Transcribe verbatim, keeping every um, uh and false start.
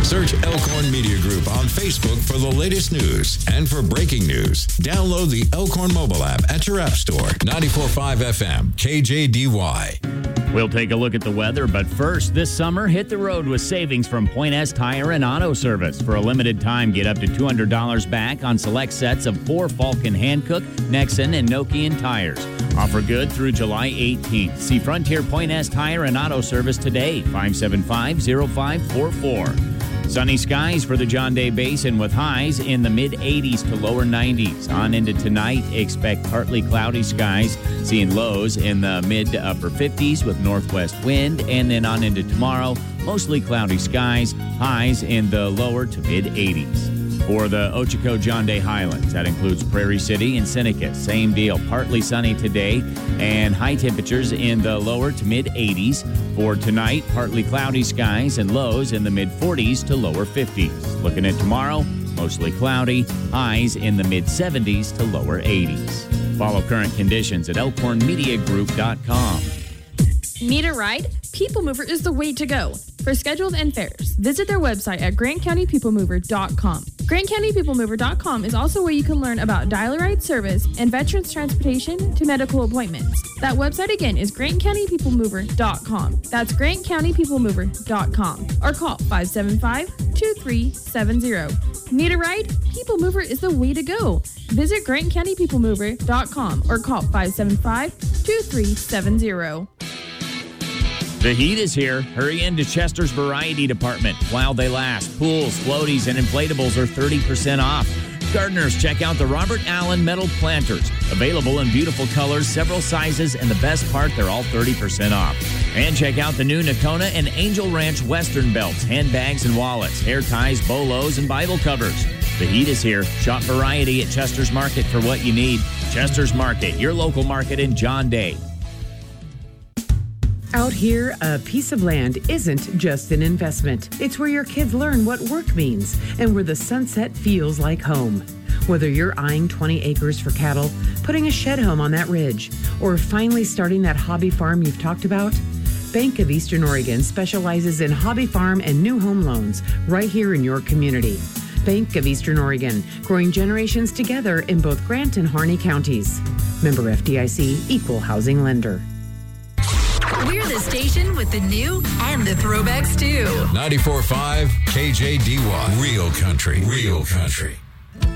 Search Elkhorn Media Group on Facebook for the latest news. And for breaking news, download the Elkhorn mobile app at your app store. ninety-four point five F M, K J D Y. We'll take a look at the weather, but first, this summer, hit the road with savings from Point S Tire and Auto Service. For a limited time, get up to two hundred dollars back on select sets of four Falcon Hankook, Nexen, and Nokian tires. Offer good through July eighteenth. See Frontier Point S Tire and Auto Service today, five seven five, zero five four four. Sunny skies for the John Day Basin with highs in the mid eighties to lower nineties. On into tonight, expect partly cloudy skies, seeing lows in the mid to upper fifties with northwest wind. And then on into tomorrow, mostly cloudy skies, highs in the lower to mid eighties. For the Ochoco John Day Highlands, that includes Prairie City and Seneca. Same deal, partly sunny today and high temperatures in the lower to mid eighties. For tonight, partly cloudy skies and lows in the mid forties to lower fifties. Looking at tomorrow, mostly cloudy, highs in the mid seventies to lower eighties. Follow current conditions at elkhorn media group dot com. Need a ride? People Mover is the way to go. For schedules and fares, visit their website at grant county people mover dot com. grant county people mover dot com is also where you can learn about dial-a-ride service and veterans transportation to medical appointments. That website again is grant county people mover dot com. That's grant county people mover dot com. Or call five seven five, two three seven zero. Need a ride? People Mover is the way to go. Visit grant county people mover dot com or call five seven five, two three seven zero. The heat is here. Hurry into Chester's Variety Department. While they last, pools, floaties, and inflatables are thirty percent off. Gardeners, check out the Robert Allen Metal Planters. Available in beautiful colors, several sizes, and the best part, they're all thirty percent off. And check out the new Nakona and Angel Ranch Western belts, handbags and wallets, hair ties, bolos, and Bible covers. The heat is here. Shop Variety at Chester's Market for what you need. Chester's Market, your local market in John Day. Out here, a piece of land isn't just an investment. It's where your kids learn what work means and where the sunset feels like home. Whether you're eyeing twenty acres for cattle, putting a shed home on that ridge, or finally starting that hobby farm you've talked about, Bank of Eastern Oregon specializes in hobby farm and new home loans right here in your community. Bank of Eastern Oregon, growing generations together in both Grant and Harney counties. Member F D I C, Equal Housing Lender. We're the station with the new and the throwbacks too. ninety-four point five K J D Y. Real country. Real country.